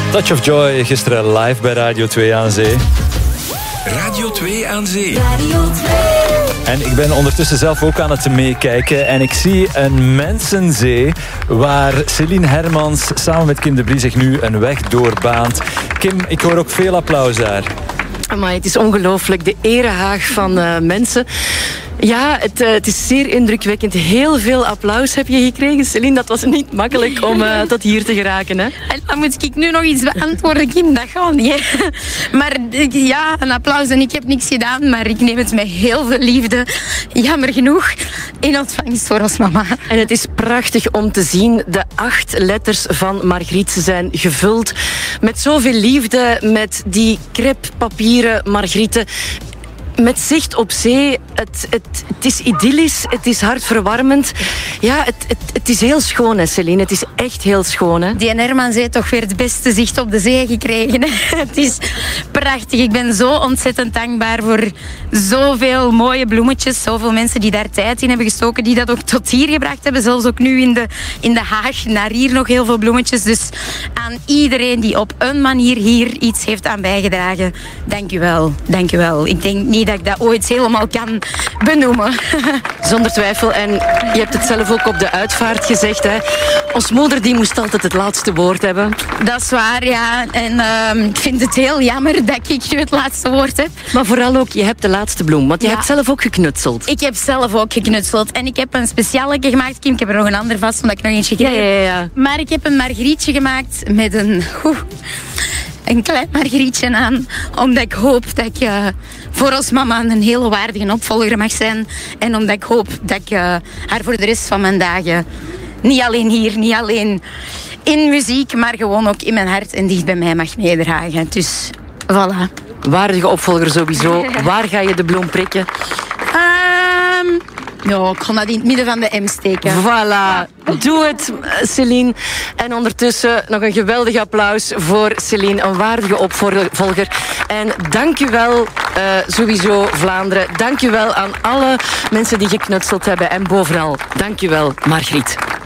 Touch of Joy, gisteren live bij Radio 2 aan Zee. Radio 2 aan Zee. Radio 2. En ik ben ondertussen zelf ook aan het meekijken. En ik zie een mensenzee waar Céline Hermans samen met Kim de Brie zich nu een weg doorbaant. Kim, ik hoor ook veel applaus daar. Maar het is ongelooflijk, de erehaag van mensen. Ja, het is zeer indrukwekkend. Heel veel applaus heb je gekregen, Céline. Dat was niet makkelijk om tot hier te geraken, hè? En dan moet ik nu nog iets beantwoorden, Kim. Dat gaat niet, hè? Maar ja, een applaus en ik heb niks gedaan. Maar ik neem het met heel veel liefde, jammer genoeg, in ontvangst voor ons mama. En het is prachtig om te zien. De 8 letters van Margriet zijn gevuld met zoveel liefde. Met die crêpepapieren Margrieten. Met zicht op zee. Het is idyllisch, het is hartverwarmend. Ja, het is heel schoon, hè, Céline. Het is echt heel schoon, hè. Die Hermans heeft toch weer het beste zicht op de zee gekregen. Het is prachtig. Ik ben zo ontzettend dankbaar voor zoveel mooie bloemetjes. Zoveel mensen die daar tijd in hebben gestoken. Die dat ook tot hier gebracht hebben. Zelfs ook nu in de Haag. Naar hier nog heel veel bloemetjes. Dus aan iedereen die op een manier hier iets heeft aan bijgedragen. Dank u wel. Dank u wel. Ik denk niet dat ik dat ooit helemaal kan benoemen. Zonder twijfel. En je hebt het zelf ook op de uitvaart gezegd, hè. Ons moeder die moest altijd het laatste woord hebben. Dat is waar, ja. En ik vind het heel jammer dat ik het laatste woord heb. Maar vooral ook, je hebt de laatste bloem. Want je hebt zelf ook geknutseld. Ik heb zelf ook geknutseld. En ik heb een speciale gemaakt, Kim. Ik heb er nog een ander vast, omdat ik nog eentje geef. Ja. Maar ik heb een margrietje gemaakt met een klein margrietje aan. Omdat ik hoop dat ik voor ons mama een hele waardige opvolger mag zijn. En omdat ik hoop dat ik haar voor de rest van mijn dagen, niet alleen hier, niet alleen in muziek, maar gewoon ook in mijn hart en dicht bij mij mag meedragen. Dus voilà. Waardige opvolger sowieso. Waar ga je de bloem prikken? Ja, ik ga dat in het midden van de M steken. Voilà. Doe het, Céline. En ondertussen nog een geweldig applaus voor Céline. Een waardige opvolger. En dank u wel, sowieso Vlaanderen. Dank u wel aan alle mensen die geknutseld hebben. En bovenal, dank u wel, Margriet.